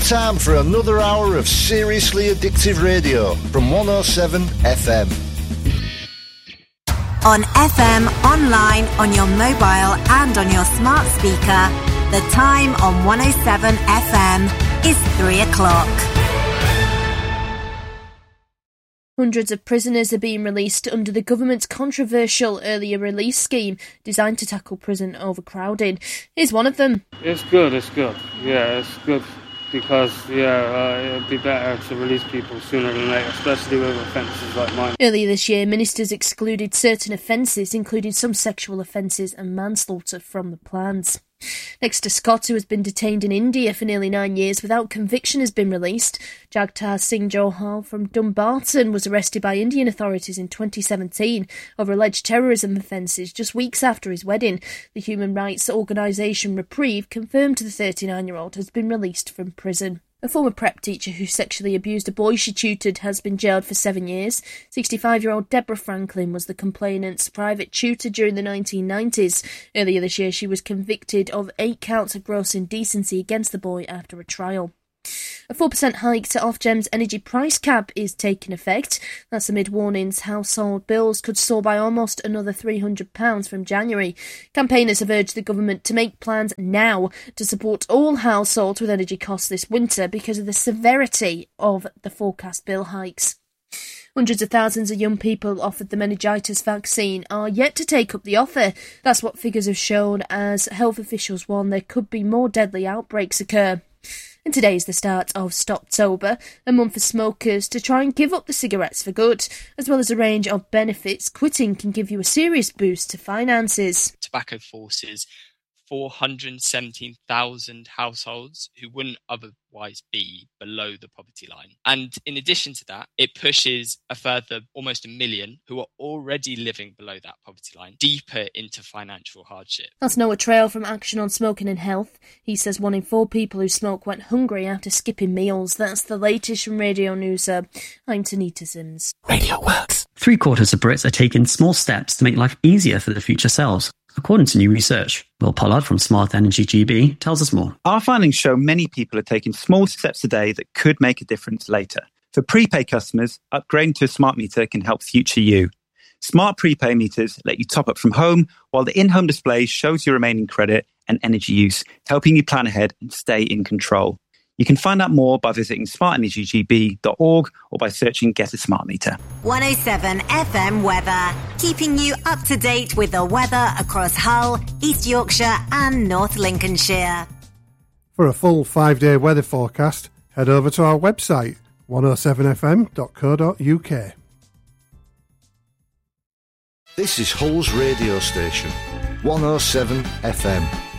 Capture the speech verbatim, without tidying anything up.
time for another hour of seriously addictive radio from one oh seven F M. On F M, online, on your mobile and on your smart speaker, the time on one oh seven F M is three o'clock. Hundreds of prisoners are being released under the government's controversial earlier release scheme designed to tackle prison overcrowding. Here's one of them. It's good, it's good. Yeah, it's good because, yeah, uh, it'd be better to release people sooner than later, especially with offences like mine. Earlier this year, ministers excluded certain offences, including some sexual offences and manslaughter, from the plans. Next to Scott, who has been detained in India for nearly nine years without conviction, has been released. Jagtar Singh Johal from Dumbarton was arrested by Indian authorities in twenty seventeen over alleged terrorism offences just weeks after his wedding. The human rights organisation Reprieve confirmed the thirty-nine-year-old has been released from prison. A former prep teacher who sexually abused a boy she tutored has been jailed for seven years. sixty-five-year-old Deborah Franklin was the complainant's private tutor during the nineteen nineties. Earlier this year, she was convicted of eight counts of gross indecency against the boy after a trial. A four percent hike to Ofgem's energy price cap is taking effect. That's amid warnings household bills could soar by almost another three hundred pounds from January. Campaigners have urged the government to make plans now to support all households with energy costs this winter because of the severity of the forecast bill hikes. Hundreds of thousands of young people offered the meningitis vaccine are yet to take up the offer. That's what figures have shown as health officials warn there could be more deadly outbreaks occur. And today is the start of Stoptober, a month for smokers to try and give up the cigarettes for good. As well as a range of benefits, quitting can give you a serious boost to finances. Tobacco forces four hundred seventeen thousand households who wouldn't otherwise be below the poverty line. And in addition to that, it pushes a further almost a million who are already living below that poverty line deeper into financial hardship. That's Noah Trail from Action on Smoking and Health. He says one in four people who smoke went hungry after skipping meals. That's the latest from Radio News. Uh, I'm Tanita Sims. Radio Works. Three quarters of Brits are taking small steps to make life easier for their future selves, according to new research. Will Pollard from Smart Energy G B tells us more. Our findings show many people are taking small steps today that could make a difference later. For prepaid customers, upgrading to a smart meter can help future you. Smart prepaid meters let you top up from home, while the in-home display shows your remaining credit and energy use, helping you plan ahead and stay in control. You can find out more by visiting smart energy g b dot org or by searching Get a Smart Meter. one oh seven F M weather, keeping you up to date with the weather across Hull, East Yorkshire and North Lincolnshire. For a full five-day weather forecast, head over to our website, one oh seven f m dot co dot u k. This is Hull's radio station, one oh seven F M.